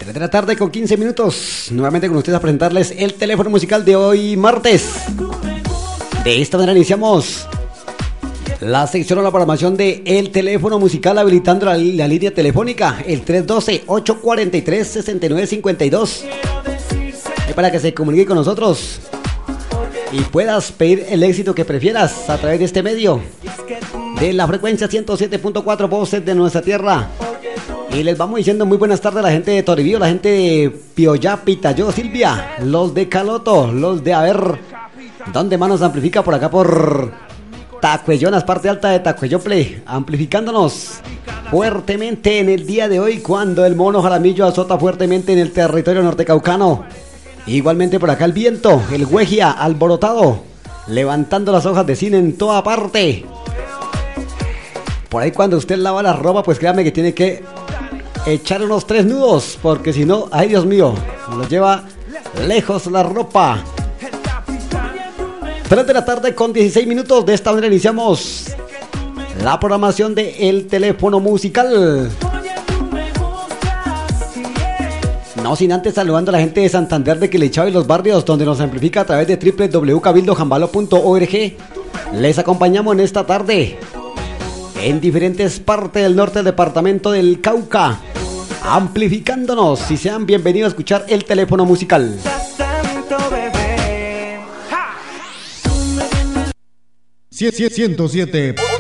3 de la tarde con 15 minutos. Nuevamente con ustedes a presentarles el teléfono musical de hoy martes. De esta manera iniciamos la sección o la programación de el teléfono musical, habilitando la línea telefónica, el 312-843-6952. Para que se comunique con nosotros y puedas pedir el éxito que prefieras a través de este medio, de la frecuencia 107.4 voces de nuestra tierra. Y les vamos diciendo muy buenas tardes a la gente de Toribío, la gente de Pioyá, Pitayó, Silvia, los de Caloto, los de ¿dónde más nos amplifica? Por acá por Tacuellonas, parte alta de Tacuellople, amplificándonos fuertemente en el día de hoy, cuando el mono Jaramillo azota fuertemente en el territorio nortecaucano. Igualmente por acá el viento, el Huejia alborotado, levantando las hojas de cine en toda parte. Por ahí cuando usted lava la ropa, pues créame que tiene que echar unos 3 nudos, porque si no, ay Dios mío, nos lleva lejos la ropa. 3 de la tarde con 16 minutos. De esta manera iniciamos la programación de El Teléfono Musical. No sin antes saludando a la gente de Santander, de Quilichao y los barrios, donde nos amplifica a través de www.cabildojambalo.org. Les acompañamos en esta tarde en diferentes partes del norte del departamento del Cauca, amplificándonos, y sean bienvenidos a escuchar El Teléfono Musical. 107.